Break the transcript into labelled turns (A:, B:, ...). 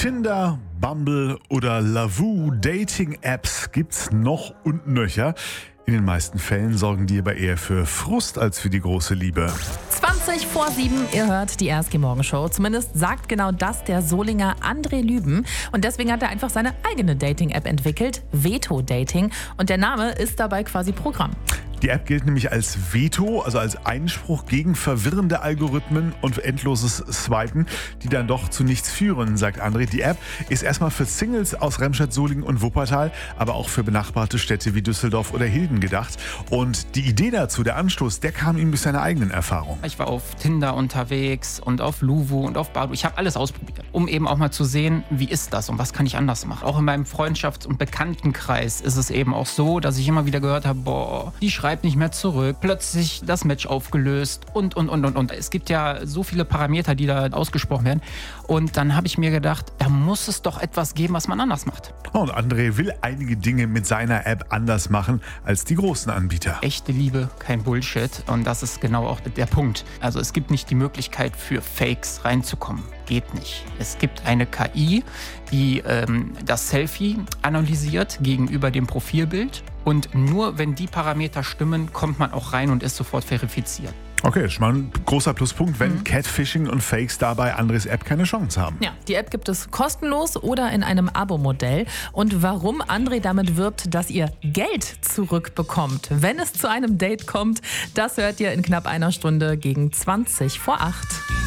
A: Tinder, Bumble oder Lovoo, Dating-Apps gibt's noch und nöcher. In den meisten Fällen sorgen die aber eher für Frust als für die große Liebe.
B: 7:20, ihr hört die RSG Morgenshow. Zumindest sagt genau das der Solinger André Lüben. Und deswegen hat er einfach seine eigene Dating-App entwickelt, Veto Dating. Und der Name ist dabei quasi Programm.
A: Die App gilt nämlich als Veto, also als Einspruch gegen verwirrende Algorithmen und endloses Swipen, die dann doch zu nichts führen, sagt André. Die App ist erstmal für Singles aus Remscheid, Solingen und Wuppertal, aber auch für benachbarte Städte wie Düsseldorf oder Hilden gedacht. Und die Idee dazu, der Anstoß, der kam ihm durch seine eigenen Erfahrungen.
C: Ich war auf Tinder unterwegs und auf Lovoo und auf Badoo. Ich habe alles ausprobiert, um eben auch mal zu sehen, wie ist das und was kann ich anders machen. Auch in meinem Freundschafts- und Bekanntenkreis ist es eben auch so, dass ich immer wieder gehört habe, boah, die schreibt nicht mehr zurück, plötzlich das Match aufgelöst und. Es gibt ja so viele Parameter, die da ausgesprochen werden. Und dann habe ich mir gedacht, da muss es doch etwas geben, was man anders macht.
A: Und André will einige Dinge mit seiner App anders machen als die großen Anbieter.
C: Echte Liebe, kein Bullshit. Und das ist genau auch der Punkt. Also es gibt nicht die Möglichkeit für Fakes reinzukommen. Geht nicht. Es gibt eine KI, die das Selfie analysiert gegenüber dem Profilbild. Und nur wenn die Parameter stimmen, kommt man auch rein und ist sofort verifiziert.
A: Okay, schon mal ein großer Pluspunkt, wenn Catfishing und Fakes dabei Andres App keine Chance haben.
B: Ja, die App gibt es kostenlos oder in einem Abo-Modell. Und warum André damit wirbt, dass ihr Geld zurückbekommt, wenn es zu einem Date kommt, das hört ihr in knapp einer Stunde gegen 20 vor 8.